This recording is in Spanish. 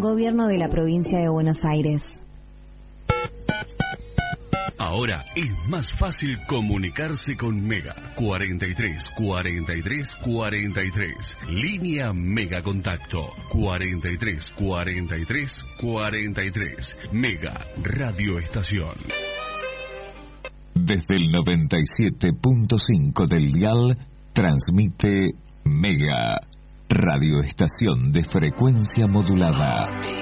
Gobierno de la Provincia de Buenos Aires. Ahora es más fácil comunicarse con Mega. 43 43 43. Línea Mega Contacto. 43 43 43. Mega Radio Estación. Desde el 97.5 del dial transmite Mega Radio Estación de frecuencia modulada.